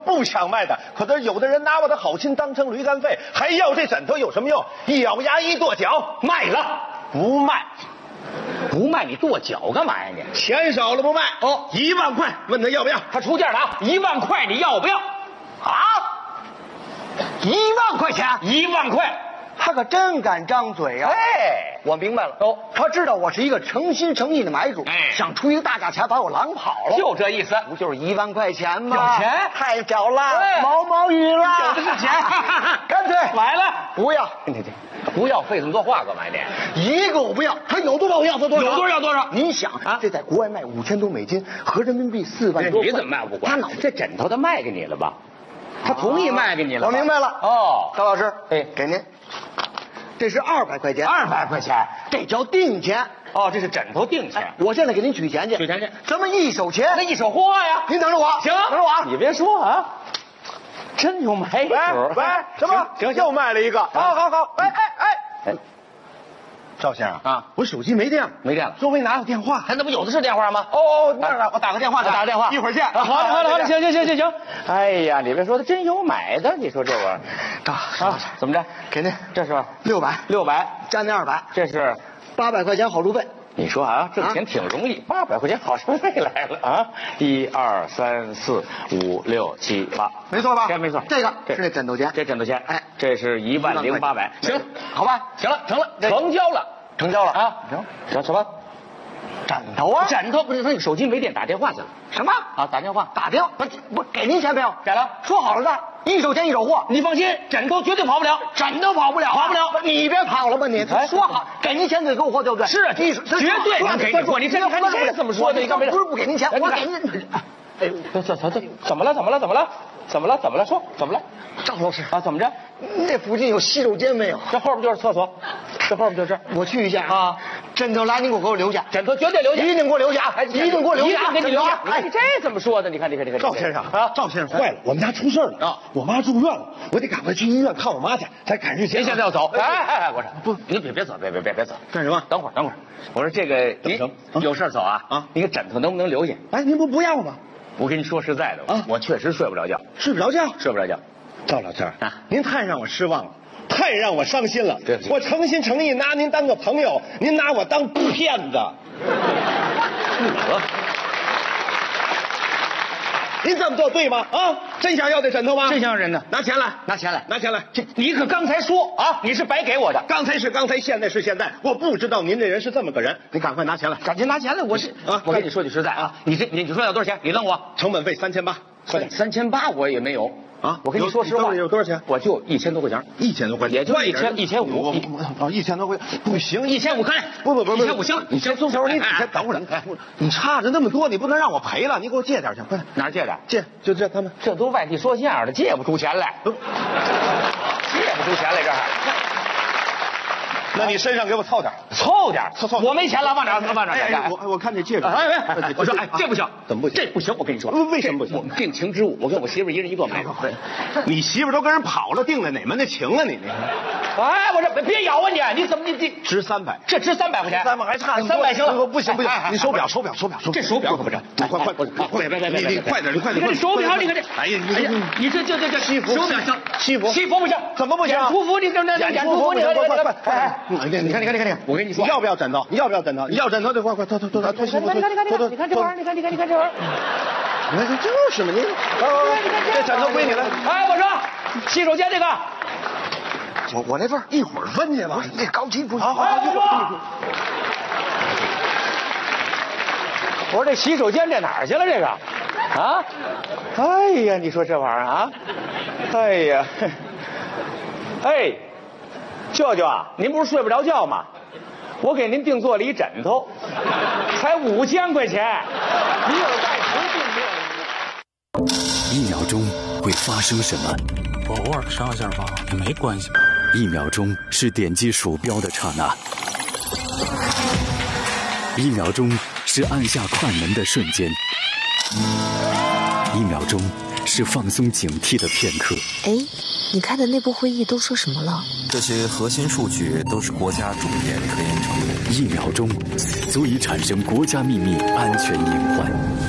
不想卖的，可是有的人拿我的好心当成驴肝肺，还要这枕头有什么用？一咬牙一跺脚，卖了，不卖。 不卖你跺脚干嘛呀你？ 钱少了不卖哦，1万块，问他要不要？ 他出价了啊！1万块你要不要？ 啊！1万块钱 ！1万块！ 他可真敢张嘴呀！ 哎， 我明白了哦， 他知道我是一个诚心诚意的买主， 哎， 想出一个大价钱把我狼跑了， 就这意思。 不就是1万块钱吗？ 有钱， 太屌了， 哎毛毛雨了， 有的是钱， 干脆来了， 不要， 不要费这么多话干嘛呢？ 一个我不要，他有多少我要多少， 有多少要多少。 您想啊，这在国外卖5000多美金，合人民币4万多。 你怎么卖我不管？ 他脑这枕头他卖给你了吧？他同意卖给你了。 我明白了。 哦， 高老师， 哎， 给您，这是200块钱。 200块钱， 这叫定钱。 哦，这是枕头定钱。 我现在给您取钱去。 取钱去。 咱们一手钱， 那一手货呀。 您等着我。 行， 等着我啊。 你别说啊，真有买主。 喂，什么？ 行， 又卖了一个。好。哎，赵先生啊， 我手机没电了， 没电了。 周围哪有电话？ 他那不有的是电话吗？ 哦，那我打个电话去， 打个电话， 一会儿见。 好的，行。哎呀，你别说，他真有买的，你说这玩意儿。 啊， 怎么着？ 给您， 这是 600，加您200， 这是 800块钱好处费。 你说啊，挣钱挺容易，800块钱好处费来了啊！1、2、3、4、5、6、7、8， 没错吧？ 没错。 这个是那枕头钱， 这枕头钱， 哎， 这是10800。行， 好吧， 行了，成了，成交了啊！行，什么？ 枕头啊？ 枕头不是他那个手机没电，打电话去了。 什么啊？打电话不给您钱没有？ 给了， 说好了的，一手钱一手货。 你放心，枕头绝对跑不了， 枕头跑不了。你别跑了吧你！说好给您钱得给我货，对不对？ 是啊，绝对能给你货。你这怎么说的？你干嘛？ 不是不给您钱，我给您。 哎，这怎么了？说怎么了？ 赵老师啊，怎么着？ 那附近有洗手间没有？ 这后边就是厕所，这后边就是。 我去一下啊。 枕头来，您给我留下。 枕头绝对留下， 一定给我留下，一定给我留下， 一定给你留下。哎，这怎么说的？你看， 赵先生啊，赵先生坏了，我们家出事了啊！我妈住院了，我得赶快去医院看我妈去，才赶上钱。 您现在要走？哎，我说不，你别走，别走。 干什么？ 等会儿。我说这个您有事走啊？啊，那个枕头能不能留下？ 哎，您不要吗？ 我跟你说实在的啊，我确实睡不着觉。 睡不着觉。 赵老师啊，您太让我失望了，太让我伤心了。 对， 我诚心诚意拿您当个朋友，您拿我当骗子。您这么做对吗？啊，真想要这枕头吗？ 真想要人呢， 拿钱来。 这你可刚才说啊，你是白给我的。 刚才是刚才，现在是现在。我不知道您这人是这么个人，你赶快拿钱来。 赶紧拿钱来，我是啊，我跟你说句实在啊，你说要多少钱？你愣我， 成本费3800，快点。 3800我也没有。啊，我跟你说实话， 有多少钱？ 我就1000多块钱 ，1000多块钱， 也就1500。 哦，1000多块钱不行 ，1500可以。 不 ，1500行。 你先松手，你先等会儿。你差着那么多，你不能让我赔了，你给我借点去，快点。 哪儿借的？ 借就这他们， 这都外地说相声的，借不出钱来，这还。 那你身上给我凑点， 我没钱了，往哪？ 我看这戒指， 我说这不行， 怎么不行？ 这不行，我跟你说， 为什么不行？ 我们定情之物，我跟我媳妇一人一个买。 你媳妇都跟人跑了，定了哪门子情啊你？ 哎，我说别咬啊你怎么你值300？ 这值300块钱 ，300还差 300行了， 不行，你手表， 这手表可不值， 快，你快点， 你看这手表，你看这， 哎呀， 你这西服，手表行，西服不行， 怎么不行？ 演出服，你演出服，你快， 你看， 我跟你说， 你要不要枕头？你要枕头就快脱西服， 你看这玩意儿，你看这玩意儿， 你看就是嘛，这枕头归你了。 哎，我说洗手间这个。 我那份一会儿分去吧， 那高级不行。 好，我说这洗手间这哪儿去了？这个，啊，哎呀，你说这玩意儿啊，哎呀，哎，舅舅啊，您不是睡不着觉吗？我给您定做了一枕头，才5000块钱，你有带头定 1秒钟会发生什么？ 我偶尔上下吧，也没关系。 1秒钟是点击鼠标的刹那，1秒钟是按下快门的瞬间，1秒钟是放松警惕的片刻。 哎，你开的内部会议都说什么了？ 这些核心数据都是国家重点科研成果。 1秒钟足以产生国家秘密安全隐患。